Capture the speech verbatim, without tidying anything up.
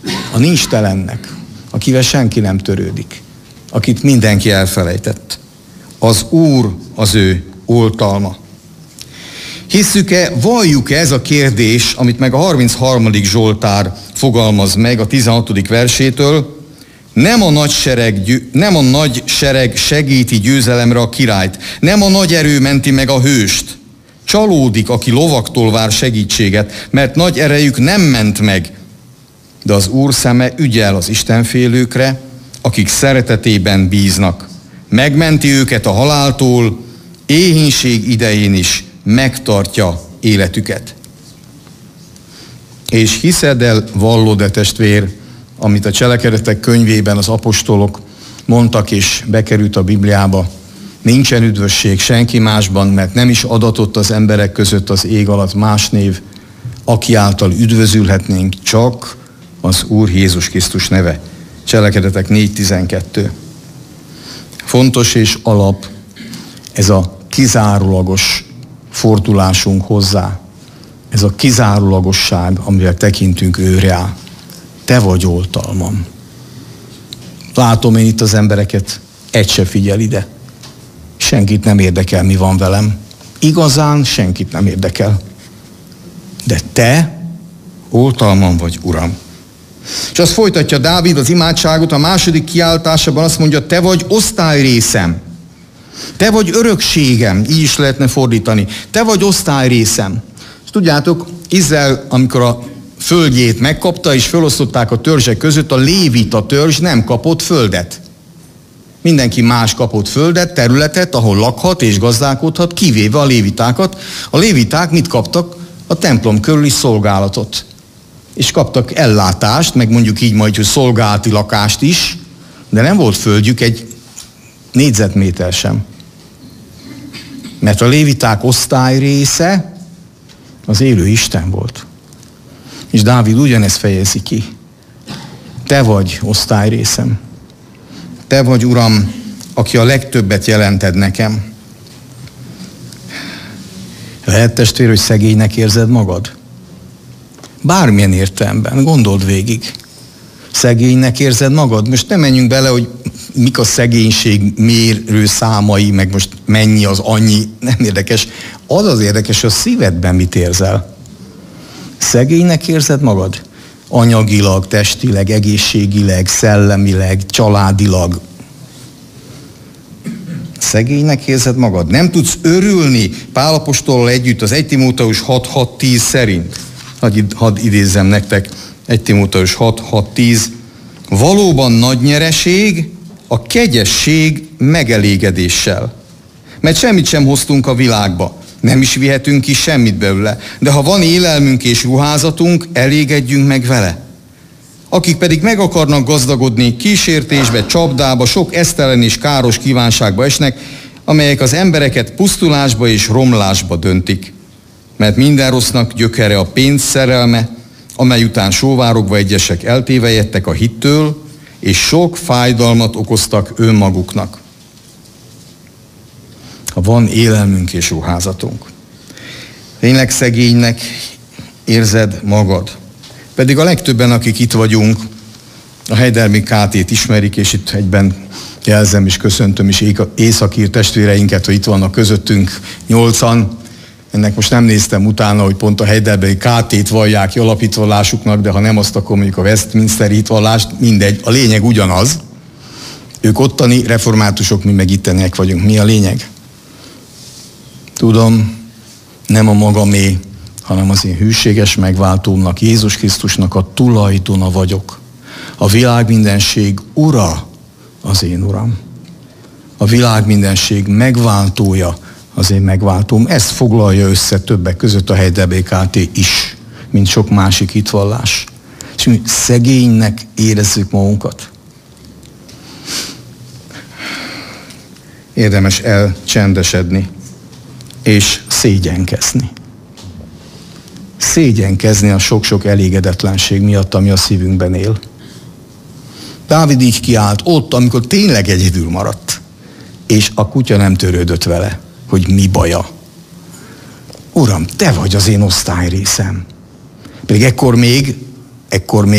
a nincstelennek, akivel senki nem törődik, akit mindenki elfelejtett. Az Úr az ő oltalma. Hisszük-e, valljuk-e, ez a kérdés, amit meg a harmincharmadik Zsoltár fogalmaz meg a tizenhatodik versétől, nem a nagy sereg, nem a nagy sereg segíti győzelemre a királyt, nem a nagy erő menti meg a hőst. Csalódik, aki lovaktól vár segítséget, mert nagy erejük nem ment meg. De az Úr szeme ügyel az istenfélőkre, akik szeretetében bíznak. Megmenti őket a haláltól, éhínség idején is megtartja életüket. És hiszed el, vallod-e, testvér, amit a Cselekedetek könyvében az apostolok mondtak és bekerült a Bibliába? Nincsen üdvösség senki másban, mert nem is adatott az emberek között az ég alatt más név, aki által üdvözülhetnénk, csak az Úr Jézus Krisztus neve. Cselekedetek négy tizenkettő. Fontos és alap ez a kizárólagos fordulásunk hozzá. Ez a kizárólagosság, amivel tekintünk őre. Te vagy oltalmam. Látom én itt az embereket, egy se figyel ide. Senkit nem érdekel, mi van velem. Igazán senkit nem érdekel. De te oltalmam vagy, Uram. És azt folytatja Dávid az imádságot, a második kiáltásában azt mondja, te vagy osztályrészem. Te vagy örökségem, így is lehetne fordítani. Te vagy osztályrészem. És tudjátok, Izrael, amikor a földjét megkapta, és felosztották a törzsek között, a lévita törzs nem kapott földet. Mindenki más kapott földet, területet, ahol lakhat és gazdálkodhat, kivéve a lévitákat. A léviták mit kaptak? A templom körüli szolgálatot. És kaptak ellátást, meg mondjuk így majd, hogy szolgálati lakást is, de nem volt földjük egy négyzetméter sem. Mert a léviták osztály része az élő Isten volt. És Dávid ugyanezt fejezi ki. Te vagy osztályrészem. Te vagy, Uram, aki a legtöbbet jelented nekem. Lehet, testvér, hogy szegénynek érzed magad? Bármilyen értelemben, gondold végig. Szegénynek érzed magad? Most nem menjünk bele, hogy mik a szegénység mérő számai, meg most mennyi az annyi, nem érdekes. Az az érdekes, hogy a szívedben mit érzel. Szegénynek érzed magad? Anyagilag, testileg, egészségileg, szellemileg, családilag. Szegénynek érzed magad? Nem tudsz örülni Pál apostollal együtt az egy Timóteus hat hat tíz szerint. Hadd, hadd idézzem nektek, egy Timóteus hat hat tíz. Valóban nagy nyereség a kegyesség megelégedéssel. Mert semmit sem hoztunk a világba. Nem is vihetünk ki semmit belőle. De ha van élelmünk és ruházatunk, elégedjünk meg vele. Akik pedig meg akarnak gazdagodni, kísértésbe, csapdába, sok esztelen és káros kívánságba esnek, amelyek az embereket pusztulásba és romlásba döntik. Mert minden rossznak gyökere a pénz szerelme, amely után sóvárogva egyesek eltévejedtek a hittől, és sok fájdalmat okoztak önmaguknak. Ha van élelmünk és ruházatunk. Tényleg szegénynek érzed magad. Pedig a legtöbben, akik itt vagyunk, a Heidelmi ká té-t ismerik, és itt egyben jelzem és köszöntöm is északír testvéreinket, hogy itt vannak közöttünk nyolcan. Ennek most nem néztem utána, hogy pont a Heidelbergi ká té-t vallják alapítvallásuknak, de ha nem azt, akkor mondjuk a Westminsteri hitvallást, mindegy, a lényeg ugyanaz. Ők ottani reformátusok, mi meg itteniek vagyunk. Mi a lényeg? Tudom, nem a magamé, hanem az én hűséges megváltómnak, Jézus Krisztusnak a tulajdona vagyok. A világ mindenség ura az én uram. A világ mindenség megváltója az én megváltóm. Ezt foglalja össze többek között a Heidelbergi ká té is, mint sok másik hitvallás. És mi szegénynek érezzük magunkat. Érdemes elcsendesedni és szégyenkezni. Szégyenkezni a sok-sok elégedetlenség miatt, ami a szívünkben él. Dávid így kiállt ott, amikor tényleg egyedül maradt, és a kutya nem törődött vele, hogy mi baja. Uram, te vagy az én osztályrészem. Pedig ekkor még, ekkor még